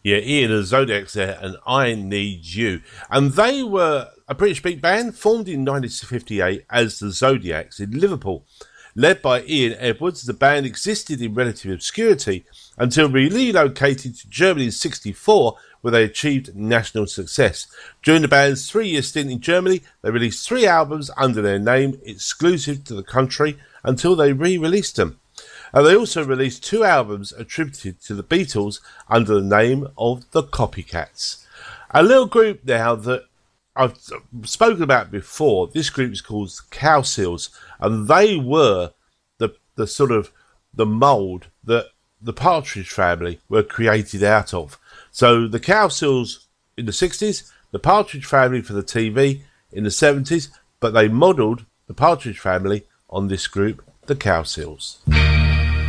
Yeah, Ian and Zodiacs there, and I Need You. And they were a British big band formed in 1958 as the Zodiacs in Liverpool. Led by Ian Edwards, the band existed in relative obscurity until relocated to Germany in '64, where they achieved national success. During the band's 3-year stint in Germany, they released 3 albums under their name, exclusive to the country, until they re-released them. They also released 2 albums attributed to the Beatles under the name of the Copycats. A little group now that I've spoken about before. This group is called Cowsills, and they were the sort of the mould that the Partridge Family were created out of. So the Cowsills in the 60s, the Partridge Family for the TV in the 70s, but they modelled the Partridge Family on this group, the Cowsills.